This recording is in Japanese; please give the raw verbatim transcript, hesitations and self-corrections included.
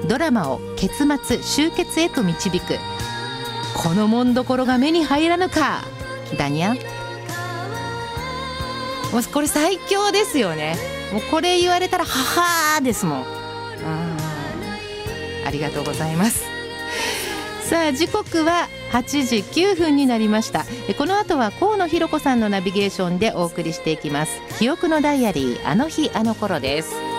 ドラマを結末終結へと導く。このもんどころが目に入らぬかだにゃ。もうこれ最強ですよね。もうこれ言われたらははーですもん。あ, ありがとうございます。さあ時刻ははちじきゅうふんになりました。この後は河野ひろ子さんのナビゲーションでお送りしていきます。記憶のダイアリー、あの日あの頃です。